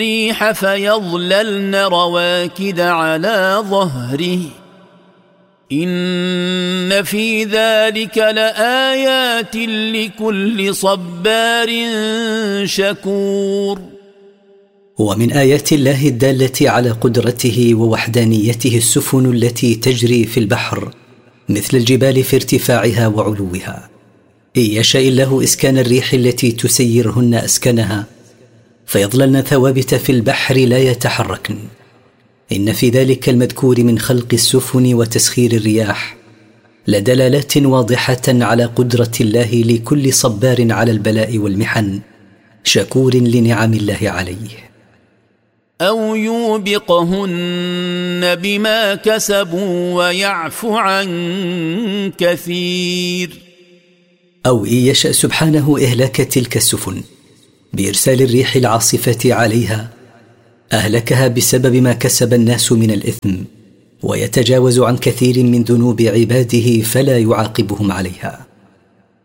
الريح فيظللن رواكد على ظهره إن في ذلك لآيات لكل صبار شكور. ومن آيات الله الدالة على قدرته ووحدانيته السفن التي تجري في البحر مثل الجبال في ارتفاعها وعلوها. إن يشاء الله إسكان الريح التي تسيرهن أسكنها فيظللن ثوابت في البحر لا يتحركن. إن في ذلك المذكور من خلق السفن وتسخير الرياح لدلالات واضحة على قدرة الله لكل صبار على البلاء والمحن شكور لنعم الله عليه. أو يوبقهن بما كسبوا ويعفو عن كثير. أو إن يشأ سبحانه إهلاك تلك السفن بإرسال الريح العاصفة عليها أهلكها بسبب ما كسب الناس من الإثم ويتجاوز عن كثير من ذنوب عباده فلا يعاقبهم عليها.